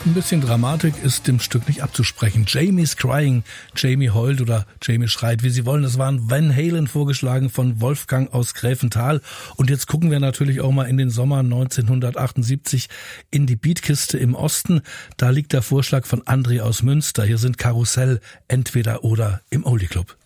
Ein bisschen Dramatik ist dem Stück nicht abzusprechen. Jamie's Crying, Jamie heult oder Jamie schreit, wie Sie wollen. Das waren Van Halen, vorgeschlagen von Wolfgang aus Gräfenthal. Und jetzt gucken wir natürlich auch mal in den Sommer 1978 in die Beatkiste im Osten. Da liegt der Vorschlag von André aus Münster. Hier sind Karussell, entweder oder im Oldie Club.